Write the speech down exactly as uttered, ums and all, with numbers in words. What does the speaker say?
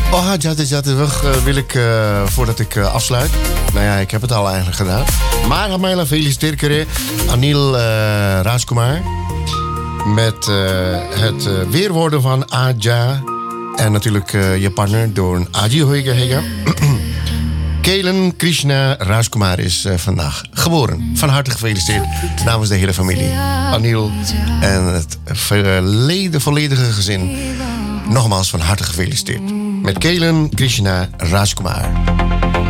Oh, Jati Jati, uh, wil ik, uh, voordat ik uh, afsluit. Nou ja, ik heb het al eigenlijk gedaan. Maar Hamela feliciteer kere Anil uh, Rajkumar met uh, het uh, weerwoorden van Aja. En natuurlijk uh, je partner door Aji Hoiga Hega. Kelen Krishna Rajkumar is uh, vandaag geboren. Van harte gefeliciteerd namens de hele familie. Anil en het verleden, volledige gezin. Nogmaals van harte gefeliciteerd. Met Kelen Krishna Rajkumar.